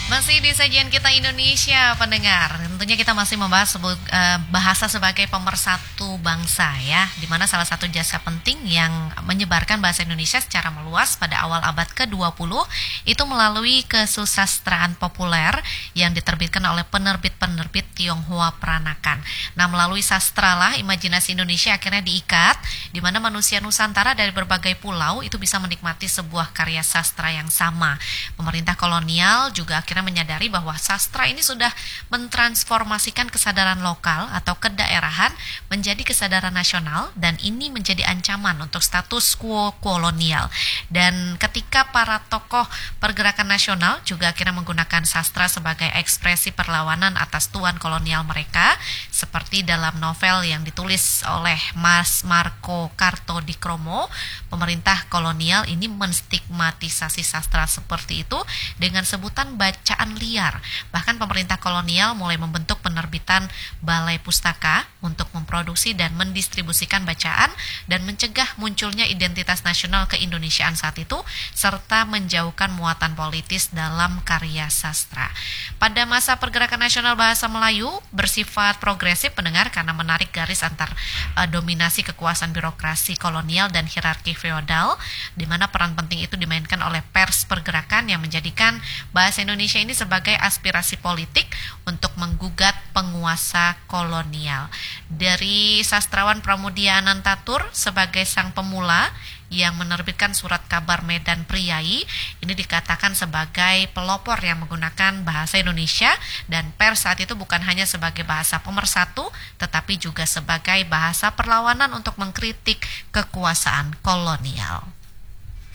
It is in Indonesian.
Masih di sajian kita Indonesia, pendengar. Tentunya kita masih membahas bahasa sebagai pemersatu bangsa ya, di mana salah satu jasa penting yang menyebarkan bahasa Indonesia secara meluas pada awal abad ke-20 itu melalui kesusastraan populer yang diterbitkan oleh penerbit-penerbit Tionghoa Peranakan. Nah, melalui sastra lah imajinasi Indonesia akhirnya diikat, di mana manusia Nusantara dari berbagai pulau itu bisa menikmati sebuah karya sastra yang sama. Pemerintah kolonial juga akhirnya menyadari bahwa sastra ini sudah mentransformasikan kesadaran lokal atau kedaerahan menjadi kesadaran nasional, dan ini menjadi ancaman untuk status quo kolonial. Dan ketika para tokoh pergerakan nasional juga akhirnya menggunakan sastra sebagai ekspresi perlawanan atas tuan kolonial mereka, seperti dalam novel yang ditulis oleh Mas Marco Kartodikromo, pemerintah kolonial ini menstigmatisasi sastra seperti itu dengan sebutan bacaan liar. Bahkan pemerintah kolonial mulai membentuk penerbitan balai pustaka untuk memproduksi dan mendistribusikan bacaan dan mencegah munculnya identitas nasional keindonesiaan saat itu, serta menjauhkan muatan politis dalam karya sastra. Pada masa pergerakan nasional bahasa Melayu bersifat progresif, pendengar, karena menarik garis antar dominasi kekuasaan birokrasi kolonial dan hierarki feodal, di mana peran penting itu dimainkan oleh pers pergerakan yang menjadikan bahasa Indonesia ini sebagai aspirasi politik untuk menggugat penguasa kolonial. Dari sastrawan Pramudia Anantatur sebagai sang pemula yang menerbitkan surat kabar Medan Priai, ini dikatakan sebagai pelopor yang menggunakan bahasa Indonesia, dan pers saat itu bukan hanya sebagai bahasa pemersatu tetapi juga sebagai bahasa perlawanan untuk mengkritik kekuasaan kolonial.